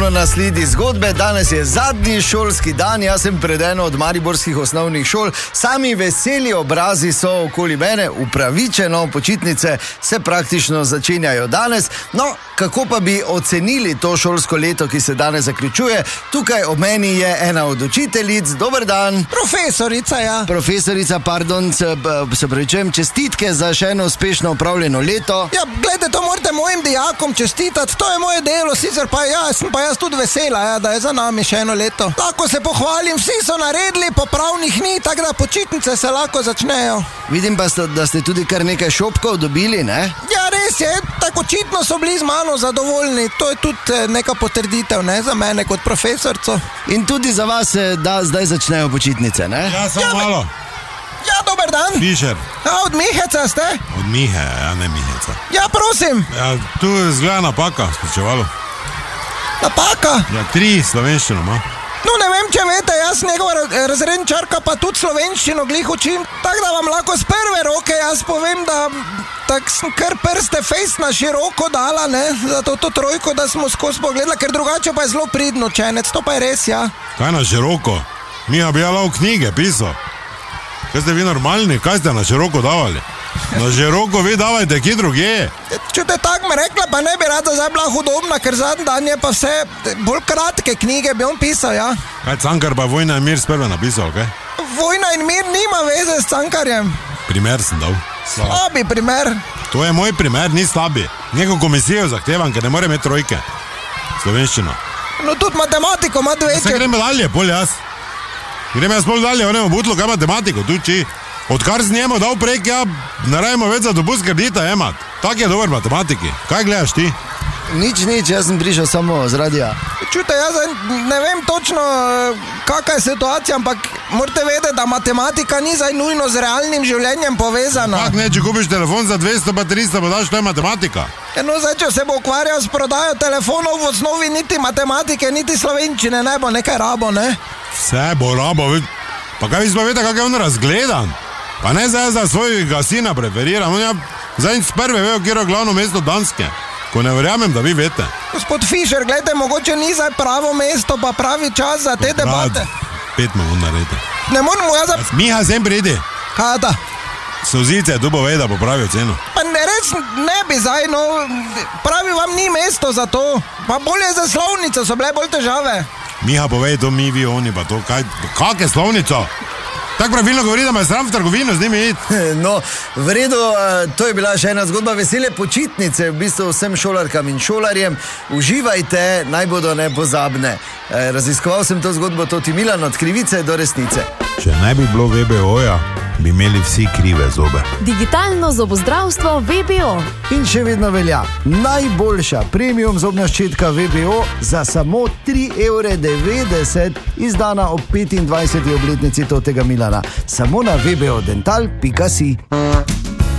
Gremo na sledi zgodbe. Danes je zadnji šolski dan, jaz sem pred eno od mariborskih osnovnih šol. Sami veseli obrazi so okoli mene, upravičeno, počitnice se praktično začenjajo danes. No, kako pa bi ocenili to šolsko leto, ki se danes zaključuje? Tukaj ob meni je ena od učiteljic. Dober dan. Profesorica, ja. Profesorica, pardon, se pravičujem, čestitke za še eno uspešno upravljeno leto. Ja, gledajte, to morate mojim dijakom čestitati, to je moje delo, sicer pa sem pa jaz tudi vesela, ja, da je za nami še eno leto. Lahko se pohvalim, vsi so naredili, popravnih ni, tako da počitnice se lahko začnejo. Vidim pa, da ste tudi kar nekaj šopkov dobili, ne? Ja, res je, tako očitno so bili z mano zadovoljni, to je tudi neka potrditev, ne, za mene kot profesorco. In tudi za vas da zdaj začnejo počitnice, ne? Ja, samo malo. Ja, dober dan. Fišer. Ja, od Miheca ste? Od Mihe, ja, ne Miheca. Ja, prosim. Ja, tu zgleda napaka, spričevalo. Napaka? Ja, 3 slovenščino ima. No, ne vem, če veste, jaz njegova razredničarka pa tudi slovenščino glih učim, tako da vam lahko z prve roke jaz povem, da tak sem kar prste fejst na široko dala, ne, za to trojko, da smo skozi pogledala, ker drugače pa je zelo pridno učenec, to pa je res, ja. Kaj na široko? Miha bi jala v knjige pisal. Kaj ste vi normalni, kaj ste na široko davali? Na široko vi davajte kje druge. Če te tak me rekla, pa ne bi rada zdaj bila hudobna, ker zadnji dan je pa vse bolj kratke knjige bi on pisal, ja. Kaj Cankar pa Vojna in mir sprve napisal, kaj? Vojna in mir nima veze s Cankarjem. Primer sem dal. Slabi primer. To je moj primer, ni slabi. Neko komisijo zahtevam, ker ne more imeti trojke. Slovenščino. No tudi matematiko ima dve. Se gremo dalje, pol jaz. Gremo jaz pol dalje, onemo butlo, kaj matematiko, tu či. Odkar z njemu dal prek, ja, ne rajmo več za dopust kredita jemat. Tak je dober matematiki. Kaj gledaš ti? Nič, jaz sem prišel samo z radija. Čute, jaz ne vem točno, kakva je situacija, ampak morate vedeti, da matematika ni zdaj nujno z realnim življenjem povezana. Kak ne, če kupiš telefon za 200 pa 300, pa daš, to je matematika. No, zdaj, če se bo ukvarjal s prodajo telefonov, v osnovi niti matematike, niti slovenščine ne bo nekaj rabo, ne? Vse bo rabo, pa kaj vi spavete, kak je on razgledan? Pa ne zdaj za svojega sina preferiram, on ja zdaj s prve vejo, kjer je glavno mesto Danske. Ko ne verjamem, da vi veste. Gospod Fišer, gledajte, mogoče ni zdaj pravo mesto, pa pravi čas za te debate. 5 me on naredi. Ne moram mu jaz Miha, sem pridi. Kaj da? Sozice, tu bo veda, popravijo ceno. Pa ne res ne bi zdaj, no, pravi vam ni mesto za to. Pa bolje za slovnico, so bile bolj težave. Miha, povej to mi, vi, oni, pa to, kaj, kak je slovnico? Tako pravilno govori, da me sram v trgovino z njimi iti. No, v redu, to je bila še ena zgodba. Vesele počitnice v bistvu vsem šolarkam in šolarjem. Uživajte, naj bodo nepozabne. Raziskoval sem to zgodbo Toti Milan od krivice do resnice. Če ne bi bilo VBO-ja, bi imeli vsi krive zobe. Digitalno zobozdravstvo VBO. In še vedno velja najboljša premium zobna ščetka VBO za samo 3,90 €, izdana ob 25. obletnici Totega Milana. Samo na vbodental.si.